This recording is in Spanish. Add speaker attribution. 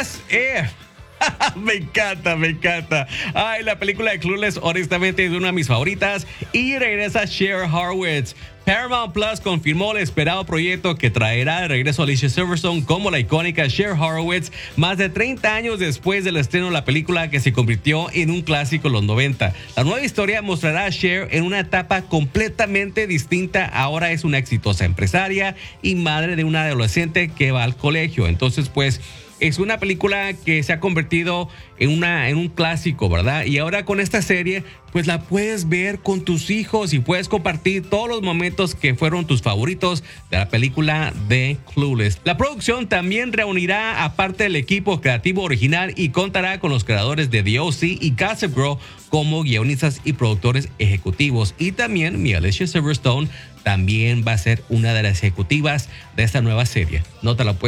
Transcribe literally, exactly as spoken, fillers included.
Speaker 1: As If. Me encanta, me encanta. Ay, la película de Clueless honestamente es una de mis favoritas y regresa Cher Horowitz. Paramount Plus confirmó el esperado proyecto que traerá de regreso a Alicia Silverstone como la icónica Cher Horowitz más de treinta años después del estreno de la película que se convirtió en un clásico en los noventa. La nueva historia mostrará a Cher en una etapa completamente distinta. Ahora es una exitosa empresaria y madre de una adolescente que va al colegio. Entonces, pues, es una película que se ha convertido en, una, en un clásico, ¿verdad? Y ahora con esta serie, pues la puedes ver con tus hijos y puedes compartir todos los momentos que fueron tus favoritos de la película de Clueless. La producción también reunirá a parte del equipo creativo original y contará con los creadores de The O C y Gossip Girl como guionistas y productores ejecutivos. Y también mi Alicia Silverstone también va a ser una de las ejecutivas de esta nueva serie. No te la puedes